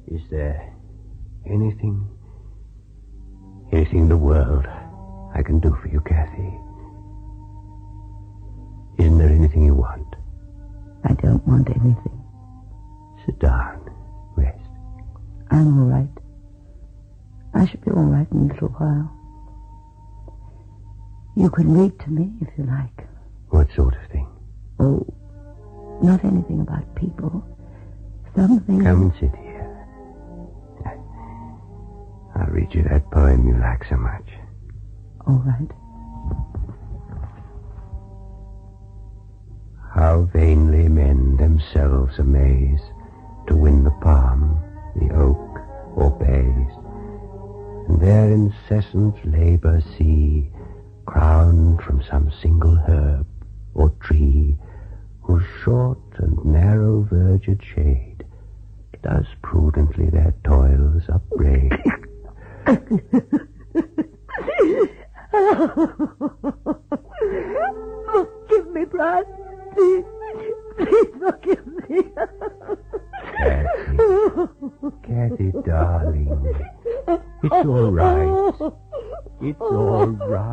Is there anything in the world I can do for you, Kathy? Isn't there anything you want? I don't want anything. Sit down. Rest. I'm all right. I should be all right in a little while. You can read to me if you like. What sort of thing? Oh, not anything about people. Something... Come and sit here. I'll read you that poem you like so much. All right. How vainly men themselves amaze to win the palm, the oak, or bays, and their incessant labor see, crowned from some single herb or tree, whose short and narrow verged shade does prudently their toils upbraid. Forgive me, Brian. Please forgive me. Kathy, darling, it's all right. It's all right.